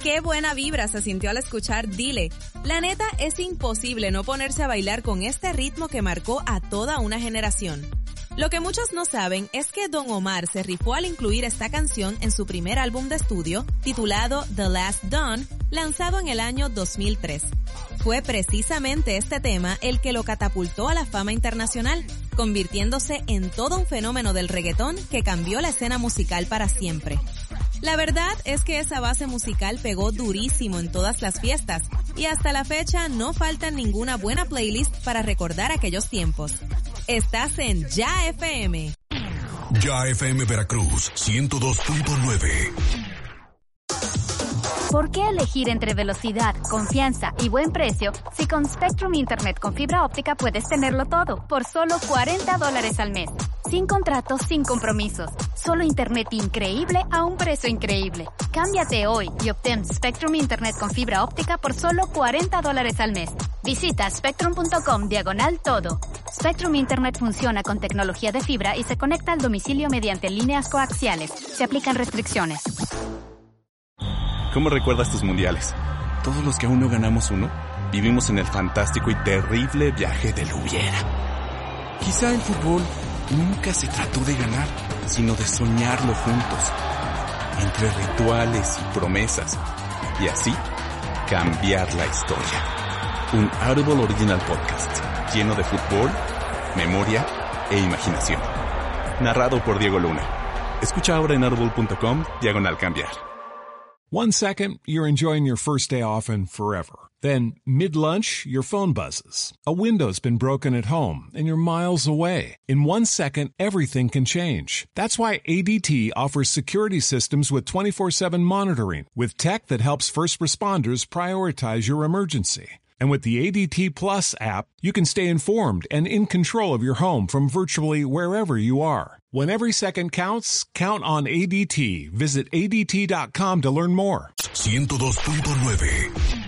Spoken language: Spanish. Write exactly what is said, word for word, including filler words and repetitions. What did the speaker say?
Qué buena vibra se sintió al escuchar Dile. La neta, es imposible no ponerse a bailar con este ritmo que marcó a toda una generación. Lo que muchos no saben es que Don Omar se rifó al incluir esta canción en su primer álbum de estudio, titulado The Last Don, lanzado en el año dos mil tres. Fue precisamente este tema el que lo catapultó a la fama internacional, convirtiéndose en todo un fenómeno del reggaetón que cambió la escena musical para siempre. La verdad es que esa base musical pegó durísimo en todas las fiestas y hasta la fecha no falta ninguna buena playlist para recordar aquellos tiempos. Estás en Ya F M. Ya F M Veracruz, ciento dos punto nueve. ¿Por qué elegir entre velocidad, confianza y buen precio si con Spectrum Internet con fibra óptica puedes tenerlo todo por solo cuarenta dólares al mes? Sin contratos, sin compromisos. Solo internet increíble a un precio increíble. Cámbiate hoy y obtén Spectrum Internet con fibra óptica por solo cuarenta dólares al mes. Visita spectrum.com diagonal todo. Spectrum Internet funciona con tecnología de fibra y se conecta al domicilio mediante líneas coaxiales. Se aplican restricciones. ¿Cómo recuerdas tus mundiales? Todos los que aún no ganamos uno, vivimos en el fantástico y terrible viaje del hubiera. Quizá el fútbol nunca se trató de ganar, sino de soñarlo juntos, entre rituales y promesas, y así cambiar la historia. Un Audible Original Podcast, lleno de fútbol, memoria e imaginación. Narrado por Diego Luna. Escucha ahora en audible.com, diagonal cambiar. One second, you're enjoying your first day off and forever. Then, mid-lunch, your phone buzzes. A window's been broken at home and you're miles away. In one second, everything can change. That's why A D T offers security systems with twenty-four seven monitoring, with tech that helps first responders prioritize your emergency. And with the A D T Plus app, you can stay informed and in control of your home from virtually wherever you are. When every second counts, count on A D T. Visit A D T dot com to learn more. ciento dos punto nueve.